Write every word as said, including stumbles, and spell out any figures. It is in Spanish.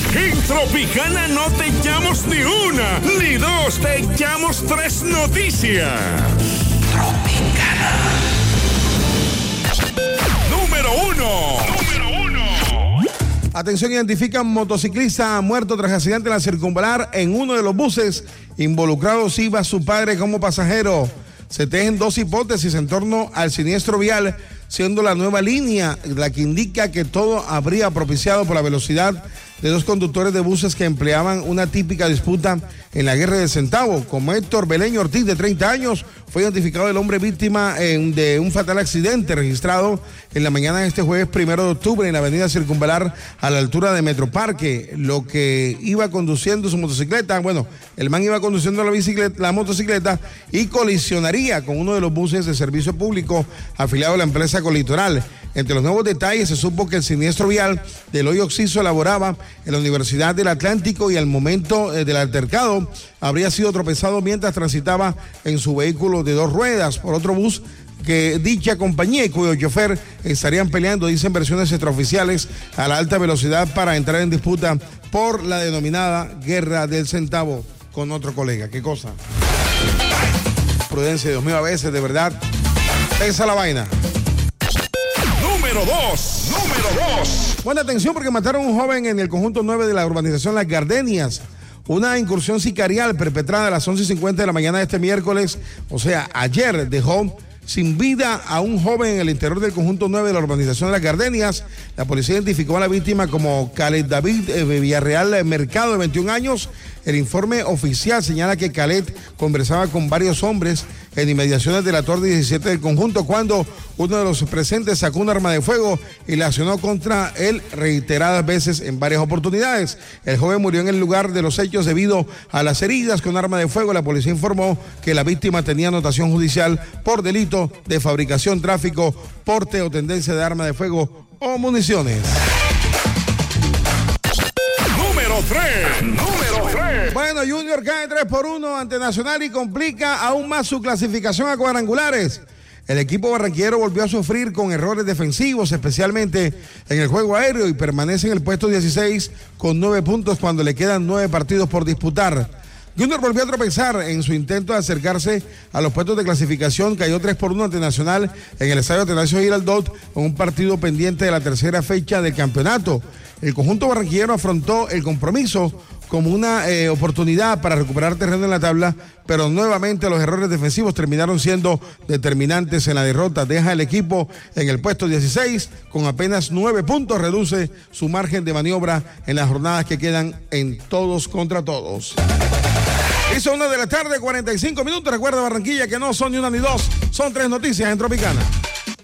En Tropicana no te echamos ni una, ni dos, te echamos tres noticias. Tropicana. Número uno. Número uno. Atención, identifican motociclista muerto tras accidente en la circunvalar. En uno de los buses involucrados iba su padre como pasajero. Se tejen dos hipótesis en torno al siniestro vial, siendo la nueva línea la que indica que todo habría propiciado por la velocidad de dos conductores de buses que empleaban una típica disputa en la guerra del centavo. Como Héctor Beleño Ortiz, de treinta años, fue identificado el hombre víctima en, de un fatal accidente registrado en la mañana de este jueves primero de octubre en la avenida Circunvalar a la altura de Metroparque. Lo que iba conduciendo su motocicleta, bueno, el man iba conduciendo la, bicicleta, la motocicleta y colisionaría con uno de los buses de servicio público afiliado a la empresa Colitoral. Entre los nuevos detalles se supo que el siniestro vial del hoyo Oxiso elaboraba en la Universidad del Atlántico y al momento eh, del altercado habría sido tropezado mientras transitaba en su vehículo de dos ruedas por otro bus que dicha compañía y cuyo chofer estarían peleando, dicen versiones extraoficiales, a la alta velocidad para entrar en disputa por la denominada guerra del centavo con otro colega. ¿Qué cosa? Prudencia, Dios mío, a veces, de verdad, pesa la vaina. Número dos, número dos. Buena atención porque mataron a un joven en el conjunto nueve de la urbanización Las Gardenias. Una incursión sicarial perpetrada a las once y cincuenta de la mañana de este miércoles, o sea, ayer, dejó sin vida a un joven en el interior del conjunto nueve de la urbanización de Las Gardenias. La policía identificó a la víctima como Khaled David eh, Villarreal Mercado, de veintiún años. El informe oficial señala que Khaled conversaba con varios hombres en inmediaciones de la Torre diecisiete del conjunto cuando uno de los presentes sacó un arma de fuego y la accionó contra él reiteradas veces en varias oportunidades. El joven murió en el lugar de los hechos debido a las heridas con arma de fuego. La policía informó que la víctima tenía anotación judicial por delito de fabricación, tráfico, porte o tendencia de arma de fuego o municiones. Número tres, número tres. Bueno, Junior cae tres por uno ante Nacional y complica aún más su clasificación a cuadrangulares. El equipo barranquillero volvió a sufrir con errores defensivos, especialmente en el juego aéreo, y permanece en el puesto dieciséis con nueve puntos cuando le quedan nueve partidos por disputar. Junior volvió a tropezar en su intento de acercarse a los puestos de clasificación. Cayó tres por uno ante Nacional en el estadio Atanasio Girardot con un partido pendiente de la tercera fecha del campeonato. El conjunto barranquillero afrontó el compromiso como una eh, oportunidad para recuperar terreno en la tabla, pero nuevamente los errores defensivos terminaron siendo determinantes en la derrota. Deja el equipo en el puesto dieciséis con apenas nueve puntos, reduce su margen de maniobra en las jornadas que quedan en todos contra todos. Hizo una de la tarde, cuarenta y cinco minutos. Recuerda, Barranquilla, que no son ni una ni dos, son tres noticias en Tropicana.